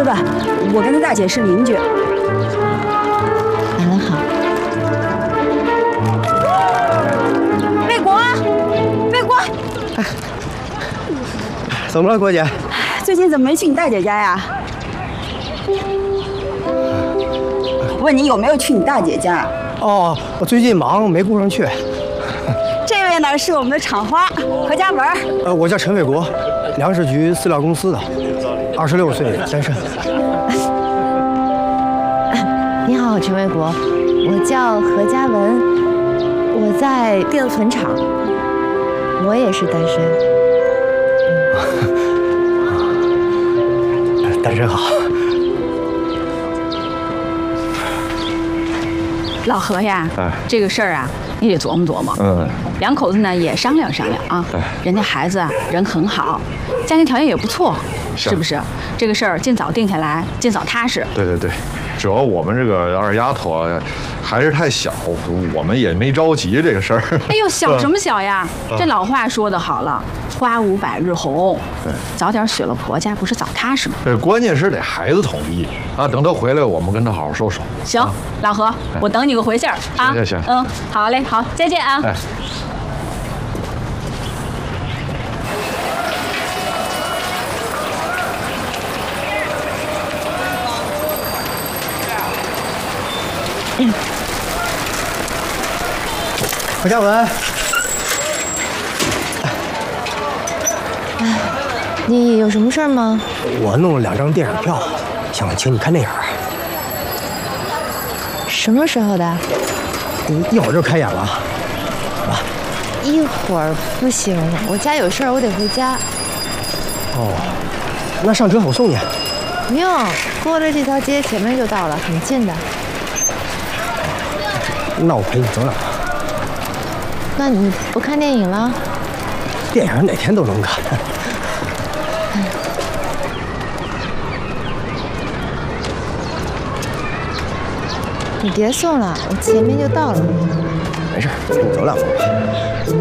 哥哥，我跟他大姐是邻居。 晚了好。 魏国，魏国， 怎么了，郭姐？ 最近怎么没去你大姐家呀？问你有没有去你大姐家？ 哦，我最近忙没顾上去。 这位呢是我们的厂花何嘉文。 我叫陈卫国，粮食局饲料公司的，26岁，单身。 你好，陈卫国，我叫何嘉文，我在电粉厂，我也是单身。 单身好。 老何呀，这个事儿啊，你得琢磨琢磨。两口子呢也商量商量啊。人家孩子啊人很好，家庭条件也不错，是不是？这个事儿尽早定下来，尽早踏实。 对对对，主要我们这个二丫头啊还是太小，我们也没着急这个事儿。 哎呦，小什么小呀？这老话说得好了，花无百日红。早点娶了婆家，不是早踏实吗？ 关键是得孩子同意啊。等他回来，我们跟他好好说说。 行，老何，我等你个回信儿啊。 行。 好嘞，好，再见啊。 何嘉文， 你有什么事儿吗？ 我弄了2张电影票，想请你看电影。 什么时候的？ 一会儿就开演了。 一会儿不行，我家有事儿，我得回家。 哦，那上车我送你。 不用，过了这条街前面就到了，很近的。 那我陪你走两趟。 那你不看电影了？ 电影哪天都能看。 你别送了，我前面就到了。 没事，陪你走两步。